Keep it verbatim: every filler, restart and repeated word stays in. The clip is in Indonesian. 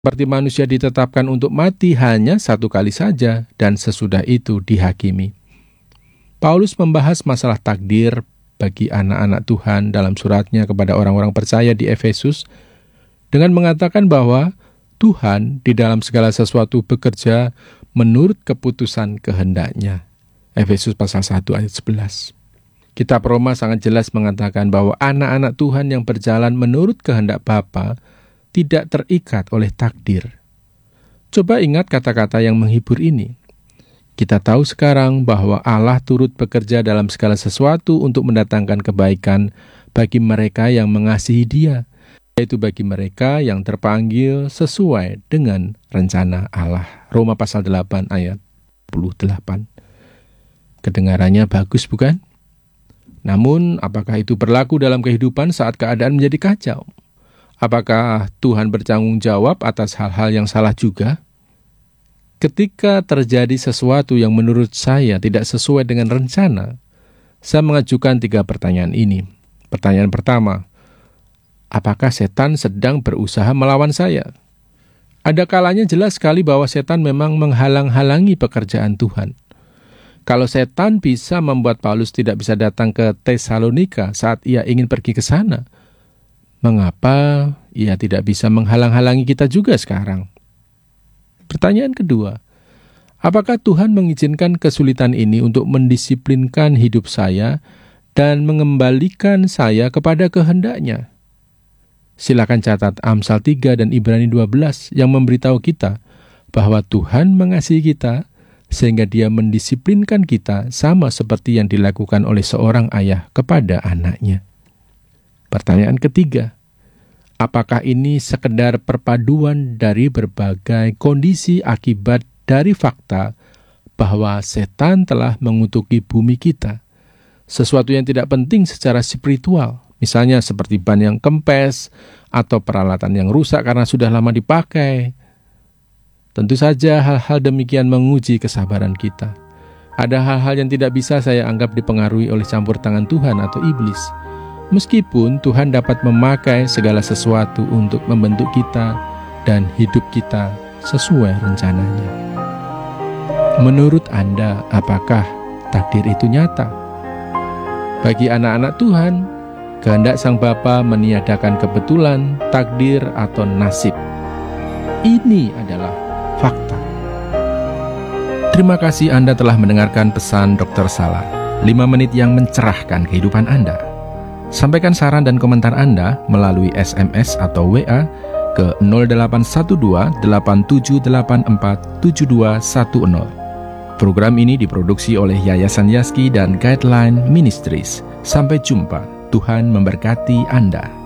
Seperti manusia ditetapkan untuk mati hanya satu kali saja dan sesudah itu dihakimi. Paulus membahas masalah takdir bagi anak-anak Tuhan dalam suratnya kepada orang-orang percaya di Efesus dengan mengatakan bahwa Tuhan di dalam segala sesuatu bekerja menurut keputusan kehendak-Nya. Efesus pasal satu ayat sebelas. Kitab Roma sangat jelas mengatakan bahwa anak-anak Tuhan yang berjalan menurut kehendak Bapa tidak terikat oleh takdir. Coba ingat kata-kata yang menghibur ini. Kita tahu sekarang bahwa Allah turut bekerja dalam segala sesuatu untuk mendatangkan kebaikan bagi mereka yang mengasihi Dia, yaitu bagi mereka yang terpanggil sesuai dengan rencana Allah. Roma pasal delapan ayat dua puluh delapan. Kedengarannya bagus, bukan? Namun, apakah itu berlaku dalam kehidupan saat keadaan menjadi kacau? Apakah Tuhan bertanggung jawab atas hal-hal yang salah juga? Ketika terjadi sesuatu yang menurut saya tidak sesuai dengan rencana, saya mengajukan tiga pertanyaan ini. Pertanyaan pertama, apakah setan sedang berusaha melawan saya? Ada kalanya jelas sekali bahwa setan memang menghalang-halangi pekerjaan Tuhan. Kalau setan bisa membuat Paulus tidak bisa datang ke Tesalonika saat ia ingin pergi ke sana, mengapa ia tidak bisa menghalang-halangi kita juga sekarang? Pertanyaan kedua, apakah Tuhan mengizinkan kesulitan ini untuk mendisiplinkan hidup saya dan mengembalikan saya kepada kehendak-Nya? Silakan catat Amsal tiga dan Ibrani dua belas yang memberitahu kita bahwa Tuhan mengasihi kita sehingga Dia mendisiplinkan kita sama seperti yang dilakukan oleh seorang ayah kepada anaknya. Pertanyaan ketiga, apakah ini sekedar perpaduan dari berbagai kondisi akibat dari fakta bahwa setan telah mengutuki bumi kita? Sesuatu yang tidak penting secara spiritual, misalnya seperti ban yang kempes atau peralatan yang rusak karena sudah lama dipakai. Tentu saja hal-hal demikian menguji kesabaran kita. Ada hal-hal yang tidak bisa saya anggap dipengaruhi oleh campur tangan Tuhan atau iblis. Meskipun Tuhan dapat memakai segala sesuatu untuk membentuk kita dan hidup kita sesuai rencananya. Menurut Anda, apakah takdir itu nyata? Bagi anak-anak Tuhan, kehendak Sang Bapa meniadakan kebetulan, takdir, atau nasib. Ini adalah fakta. Terima kasih Anda telah mendengarkan pesan dokter Sala, lima menit yang mencerahkan kehidupan Anda. Sampaikan saran dan komentar Anda melalui S M S atau W A ke nol delapan satu dua delapan tujuh delapan empat tujuh dua satu nol. Program ini diproduksi oleh Yayasan Yaski dan Guideline Ministries. Sampai jumpa. Tuhan memberkati Anda.